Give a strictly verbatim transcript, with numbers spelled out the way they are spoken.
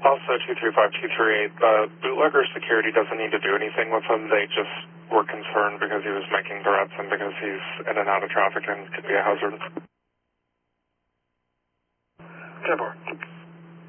Also, two three five two three eight, the bootlegger security doesn't need to do anything with him. They just were concerned because he was making threats and because he's in and out of traffic and could be a hazard. ten four.